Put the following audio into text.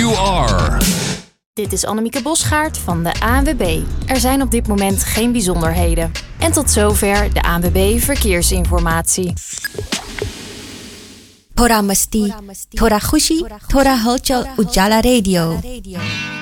you are. Dit is Annemieke Bosgaard van de ANWB. Er zijn op dit moment geen bijzonderheden. En tot zover de ANWB Verkeersinformatie. थोड़ा मस्ती, थोड़ा खुशी, थोड़ा हलचल उजाला रेडियो।